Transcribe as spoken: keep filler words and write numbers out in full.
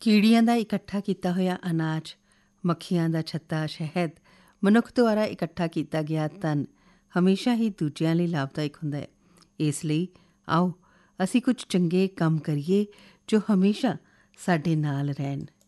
ਕੀੜੀਆਂ ਦਾ ਇਕੱਠਾ ਕੀਤਾ ਹੋਇਆ ਅਨਾਜ, ਮੱਖੀਆਂ ਦਾ ਛੱਤਾ, ਸ਼ਹਿਦ, ਮਨੁੱਖ ਦੁਆਰਾ ਇਕੱਠਾ ਕੀਤਾ ਗਿਆ ਧਨ ਹਮੇਸ਼ਾ ਹੀ ਦੂਜਿਆਂ ਲਈ ਲਾਭਦਾਇਕ ਹੁੰਦਾ ਹੈ। ਇਸ ਲਈ ਆਓ ਅਸੀਂ ਕੁਝ ਚੰਗੇ ਕੰਮ ਕਰੀਏ ਜੋ ਹਮੇਸ਼ਾ ਸਾਡੇ ਨਾਲ ਰਹਿਣ।